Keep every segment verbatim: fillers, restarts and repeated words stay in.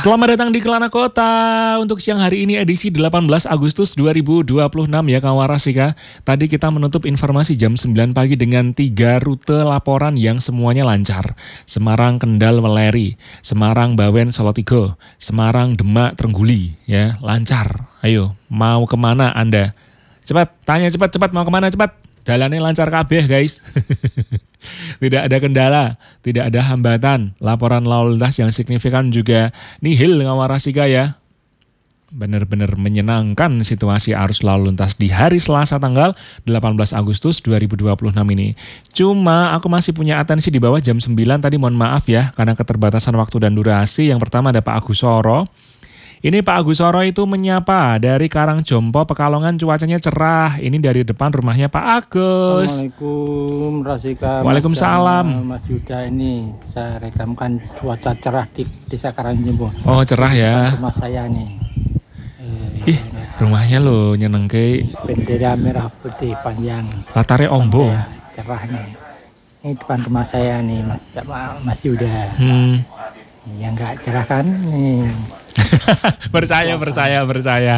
Selamat datang di Kelana Kota untuk siang hari ini edisi delapan belas Agustus dua ribu dua puluh enam ya kawan Rasika. Tadi kita menutup informasi jam sembilan pagi dengan tiga rute laporan yang semuanya lancar. Semarang, Kendal, Weleri, Semarang, Bawen, Solotigo, Semarang, Demak, Trengguli ya lancar. Ayo mau kemana Anda? Cepat, tanya cepat-cepat mau kemana cepat. Jalannya lancar kabeh guys. Tidak ada kendala, tidak ada hambatan, laporan lalu lintas yang signifikan juga nihil ngawarasika ya. Benar-benar menyenangkan situasi arus lalu lintas di hari Selasa tanggal delapan belas Agustus dua ribu dua puluh enam ini. Cuma aku masih punya atensi di bawah jam sembilan tadi, mohon maaf ya karena keterbatasan waktu dan durasi. Yang pertama ada Pak Agus Soro. Ini Pak Agus Soro itu menyapa dari Karangjompo, Pekalongan, cuacanya cerah. Ini dari depan rumahnya Pak Agus. Assalamualaikum Rasika. Waalaikumsalam. Mas, Mas Yuda, ini saya rekamkan cuaca cerah di Desa Karangjompo. Oh cerah ya. Rumah saya nih. Eh, Ih rumahnya lo nyenengke. Bendera merah putih panjang. Latarnya ombo. Saya, cerah nih. Ini depan rumah saya nih Mas, Mas Yuda. Hmm. Ya enggak cerah kan nih. percaya, percaya, percaya.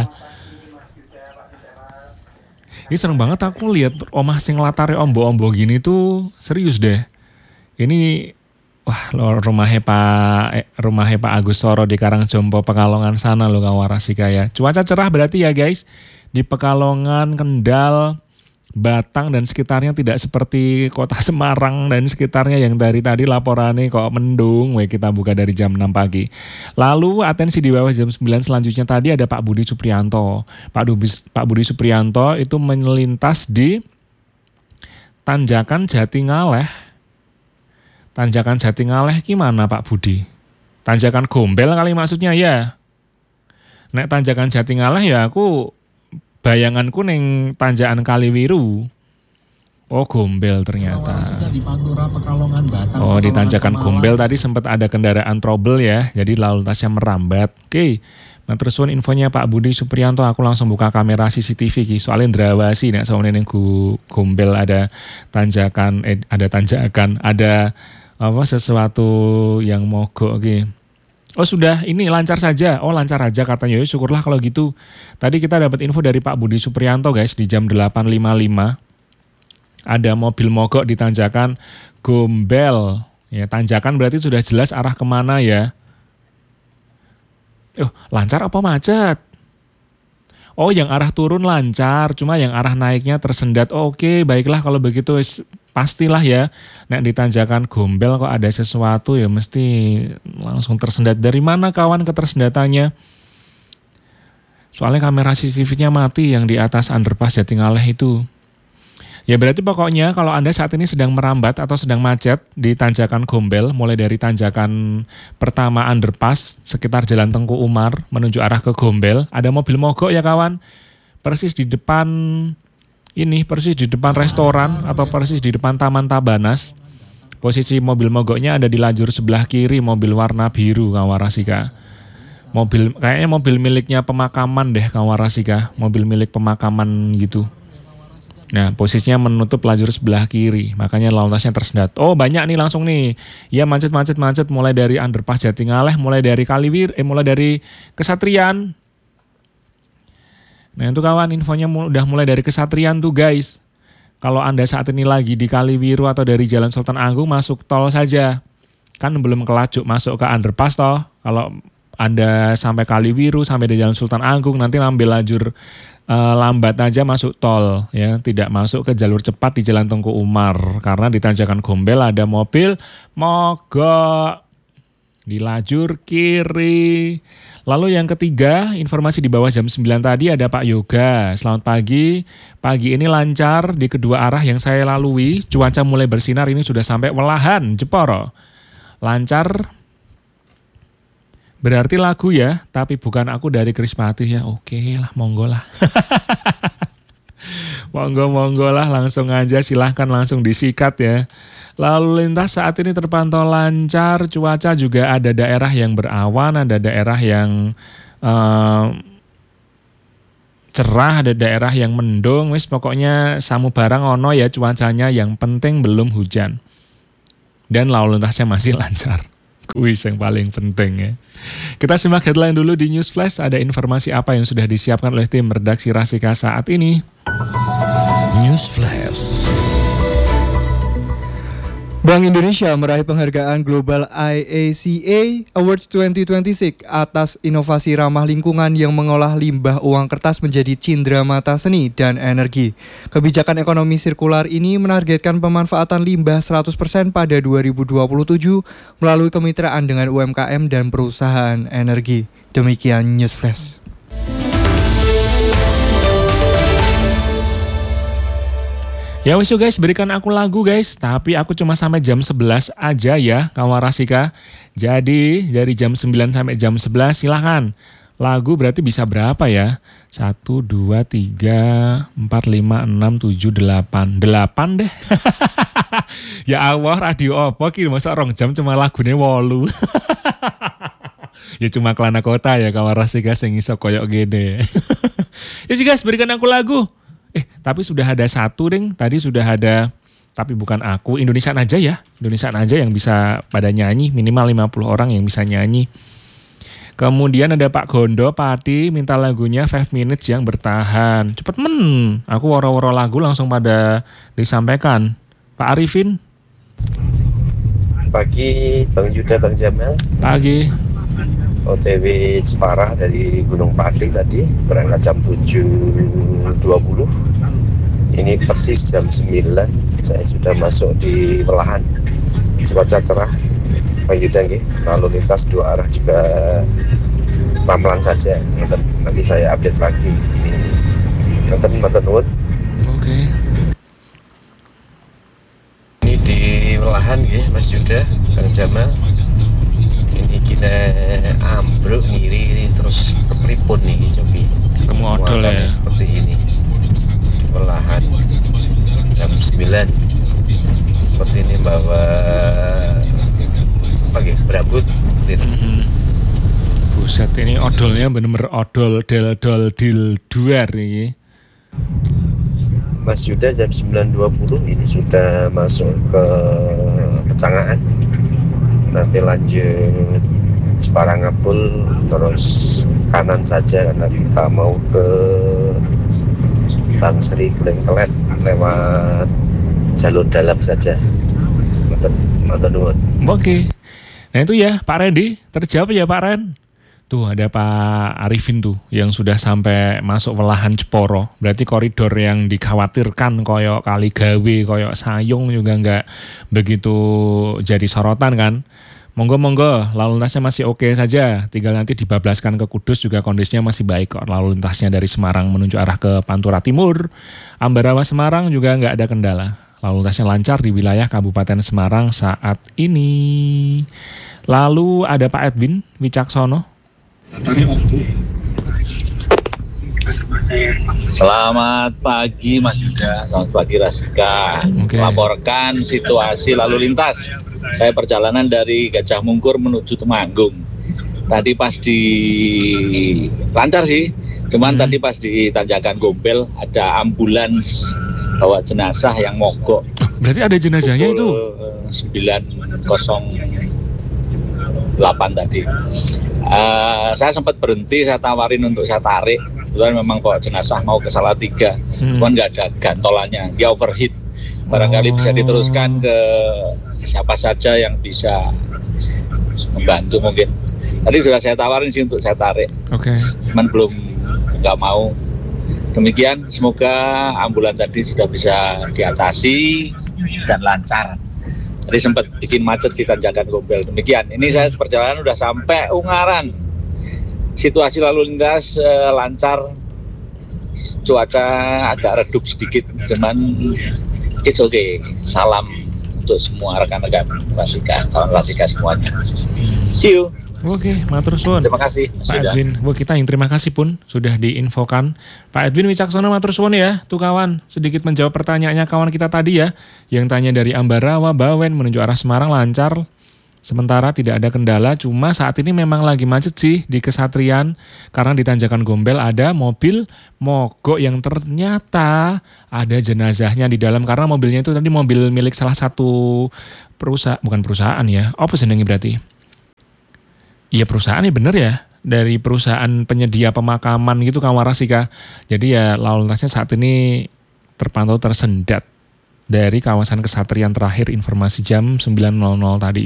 Ini serem banget aku lihat omah sing latare ombo-ombo gini tuh serius deh. Ini wah rumahnya Pak rumahnya Pak Agus Soro di Karangjompo Pekalongan sana loh kawarasika ya. Cuaca cerah berarti ya guys. Di Pekalongan, Kendal, Batang dan sekitarnya tidak seperti kota Semarang dan sekitarnya yang dari tadi laporannya kok mendung. Weh, kita buka dari jam enam pagi. Lalu atensi di bawah jam sembilan selanjutnya tadi ada Pak Budi Supriyanto. Pak, Dubis, Pak Budi Supriyanto itu melintas di Tanjakan Jatingaleh. Tanjakan Jatingaleh gimana Pak Budi? Tanjakan Gombel kali maksudnya ya. Nek Tanjakan Jatingaleh ya aku bayanganku neng Tanjakan Kaliwiru. Oh Gombel ternyata. Oh di Tanjakan Gombel tadi sempat ada kendaraan trouble ya. Jadi lalu lintasnya merambat. Oke. Nah terus infonya Pak Budi Supriyanto, aku langsung buka kamera C C T V ki. Soalnya Indrawasi nek soalnya neng Gombel ada tanjakan eh, ada tanjakan ada apa sesuatu yang mogok ki. Oh sudah, ini lancar saja. Oh lancar aja katanya. Ya syukurlah kalau gitu. Tadi kita dapat info dari Pak Budi Supriyanto guys di jam delapan lima puluh lima. Ada mobil mogok di Tanjakan Gombel. Ya, Tanjakan berarti sudah jelas arah kemana ya. Oh lancar apa macet? Oh yang arah turun lancar. Cuma yang arah naiknya tersendat. Oh, oke baiklah kalau begitu. Pastilah ya, nek di Tanjakan Gombel kok ada sesuatu ya mesti langsung tersendat. Dari mana kawan ketersendatannya? Soalnya kamera C C T V-nya mati yang di atas underpass Jatingaleh itu. Ya berarti pokoknya kalau Anda saat ini sedang merambat atau sedang macet di Tanjakan Gombel, mulai dari tanjakan pertama underpass sekitar Jalan Tengku Umar menuju arah ke Gombel, ada mobil mogok ya kawan, persis di depan ini persis di depan restoran atau persis di depan Taman Tabanas. Posisi mobil mogoknya ada di lajur sebelah kiri, mobil warna biru kawarasika. Mobil kayaknya mobil miliknya pemakaman deh kawarasika, mobil milik pemakaman gitu. Nah, posisinya menutup lajur sebelah kiri, makanya lalu lintasnya tersendat. Oh, banyak nih langsung nih. Ya macet-macet-macet mulai dari underpass Jatingaleh, mulai dari Kaliwir, eh mulai dari Kesatrian. Nah itu kawan infonya udah mulai dari Kesatrian tuh guys. Kalau Anda saat ini lagi di Kaliwiru atau dari Jalan Sultan Agung masuk tol saja. Kan belum kelajuk masuk ke underpass toh. Kalau Anda sampai Kaliwiru sampai di Jalan Sultan Agung nanti ambil lajur uh, lambat aja masuk tol ya. Tidak masuk ke jalur cepat di Jalan Tengku Umar. Karena di Tanjakan Gombel ada mobil mogok di lajur kiri. Lalu yang ketiga, informasi di bawah jam sembilan tadi ada Pak Yoga. Selamat pagi. Pagi ini lancar di kedua arah yang saya lalui. Cuaca mulai bersinar, ini sudah sampai Welahan, Jeporo. Lancar. Berarti lagu ya, tapi bukan aku dari Krispatih ya. Oke lah, monggo lah. Monggo-monggo lah, langsung aja silahkan langsung disikat ya. Lalu lintas saat ini terpantau lancar, cuaca juga ada daerah yang berawan, ada daerah yang uh, cerah, ada daerah yang mendung. Wis pokoknya samu barang ono ya cuacanya, yang penting belum hujan. Dan lalu lintasnya masih lancar. Kuis yang paling penting ya. Kita simak headline dulu di News Flash. Ada informasi apa yang sudah disiapkan oleh tim redaksi Rasika saat ini? News Flash. Bank Indonesia meraih penghargaan Global I A C A Awards dua ribu dua puluh enam atas inovasi ramah lingkungan yang mengolah limbah uang kertas menjadi cindera mata seni dan energi. Kebijakan ekonomi sirkular ini menargetkan pemanfaatan limbah seratus persen pada dua ribu dua puluh tujuh melalui kemitraan dengan U M K M dan perusahaan energi. Demikian News Flash. Ya wis guys, berikan aku lagu guys, tapi aku cuma sampai jam sebelas aja ya kawan Rasika. Jadi dari jam sembilan sampai jam sebelas silahkan. Lagu berarti bisa berapa ya? satu, dua, tiga, empat, lima, enam, tujuh, delapan. delapan deh. Ya Allah, radio apa ki masa rong jam cuma lagunya wolu. Ya cuma Kelana Kota ya kawan Rasika sing iso koyok gede. Ya sih guys, berikan aku lagu. Eh, tapi sudah ada satu, Ding. Tadi sudah ada, tapi bukan aku. Indonesian aja ya. Indonesian aja yang bisa pada nyanyi. Minimal lima puluh orang yang bisa nyanyi. Kemudian ada Pak Gondo, Pati, minta lagunya five minutes yang bertahan. Cepet men. Aku woro-woro lagu langsung pada disampaikan. Pak Arifin. Pagi, Bang Yuda, Bang Jamal. Pagi. O T W Jepara dari Gunung Pati tadi berangkat jam tujuh dua puluh. Ini persis jam sembilan saya sudah masuk di Welahan. Cuaca cerah, Pak Yuda nggih. Lalu lintas dua arah juga pelan-pelan saja. Nanti saya update lagi. Ini Kanten matur nuwun. Oke. Ini di Welahan nggih, Mas Yuda, Bang Jamal. Ini kita ambruk ngiri terus kepripun nih cobi Ketemu odol ya. Seperti ini Welahan jam sembilan seperti ini bawa pagi berambut gitu. Mm-hmm. Buset, ini odolnya bener-bener odol del dol dil duar nih. Mas Yuda jam sembilan dua puluh ini sudah masuk ke Pecangaan. Nanti lanjut Separangapul terus kanan saja karena kita mau ke Bang Sri Kelengkelet lewat jalur dalam saja. Matur nuwun. Oke. Nah itu ya Pak Randy, terjawab ya Pak Ren. Tuh ada Pak Arifin tuh yang sudah sampai masuk Welahan Jeporo. Berarti koridor yang dikhawatirkan koyok Kaligawe, koyok Sayung juga nggak begitu jadi sorotan kan. Monggo-monggo, lalu lintasnya masih oke saja. Tinggal nanti dibablaskan ke Kudus juga kondisinya masih baik kok. Lalu lintasnya dari Semarang menuju arah ke Pantura Timur, Ambarawa Semarang juga nggak ada kendala. Lalu lintasnya lancar di wilayah Kabupaten Semarang saat ini. Lalu ada Pak Edwin Wicaksono. Selamat pagi Mas Yuda, selamat pagi Rasika. Oke. Melaporkan situasi lalu lintas. Saya perjalanan dari Gajah Mungkur menuju Temanggung. Tadi pas di lancar sih, cuman hmm. tadi pas di Tanjakan Gombel ada ambulans bawa jenazah yang mogok. Berarti ada jenazahnya itu? sembilan nol delapan tadi. Uh, saya sempat berhenti, saya tawarin untuk saya tarik. Kebetulan memang bawa jenazah mau ke Salatiga, hmm. cuman nggak ada gantolannya, dia overheat. Barangkali oh. bisa diteruskan ke siapa saja yang bisa membantu mungkin. Tadi sudah saya tawarin sih untuk saya tarik. Oke. Okay. Cuman belum nggak mau. Demikian, semoga ambulan tadi sudah bisa diatasi dan lancar. Tadi sempat bikin macet di Tanjakan Gombel. Demikian, ini saya perjalanan udah sampai Ungaran. Situasi lalu lintas uh, lancar, cuaca agak redup sedikit, cuman it's okay. Salam untuk semua rekan-rekan Rasika, kawan Rasika semuanya. See you. Oke, matur suwun. Terima kasih Pak Edwin. Wah, kita yang terima kasih pun sudah diinfokan. Pak Edwin Wicaksono matur suwun ya. Tuh kawan, sedikit menjawab pertanyaannya kawan kita tadi ya, yang tanya dari Ambarawa Bawen menuju arah Semarang lancar. Sementara tidak ada kendala, cuma saat ini memang lagi macet sih di Kesatrian karena di Tanjakan Gombel ada mobil mogok yang ternyata ada jenazahnya di dalam karena mobilnya itu tadi mobil milik salah satu perusahaan, bukan perusahaan ya, apa senengnya berarti? Iya perusahaan ya bener ya, dari perusahaan penyedia pemakaman gitu Kang Warasika. Jadi ya lalu lintasnya saat ini terpantau tersendat dari kawasan Kesatrian terakhir informasi jam sembilan nol nol tadi.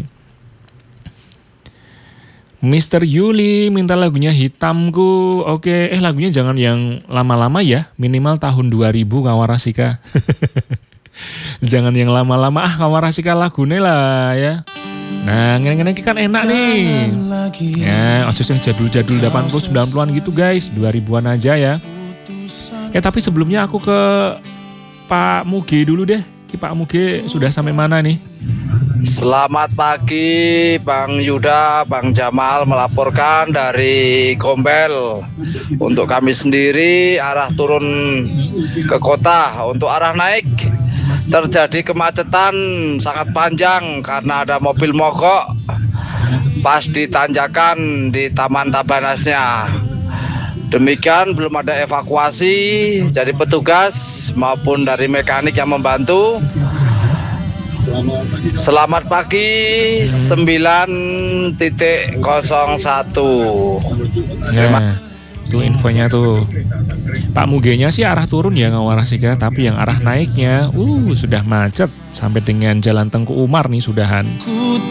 Mister Yuli minta lagunya Hitamku. Oke, eh lagunya jangan yang lama-lama ya, minimal tahun dua ribu Kang Warasika. Jangan yang lama-lama, ah Kang Warasika lagunya lah ya. Nah, ngene-ngene kan enak nih. Ya, osis yang jadul-jadul delapan puluh sembilan puluhan gitu guys, dua ribuan aja ya. Eh tapi sebelumnya aku ke Pak Muge dulu deh. Ki Pak Muge sudah sampai mana nih? Selamat pagi Bang Yuda, Bang Jamal melaporkan dari Gombel. Untuk kami sendiri arah turun ke kota, untuk arah naik terjadi kemacetan sangat panjang karena ada mobil mogok pas di tanjakan di Taman Tabanasnya. Demikian belum ada evakuasi dari petugas maupun dari mekanik yang membantu. Selamat pagi sembilan nol satu. Nah, itu infonya tuh. Pak Mugenya sih arah turun ya Kang Warasika, tapi yang arah naiknya uh sudah macet sampai dengan Jalan Tengku Umar nih sudahan.